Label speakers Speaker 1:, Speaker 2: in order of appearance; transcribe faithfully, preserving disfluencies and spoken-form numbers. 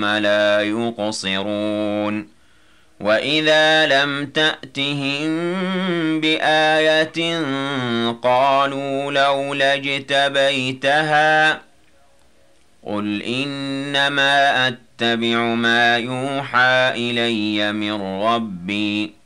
Speaker 1: لا يقصرون وإذا لم تأتهم بآية قالوا لولا اجتبيتها قل إنما أتبع ما يوحى إلي من ربي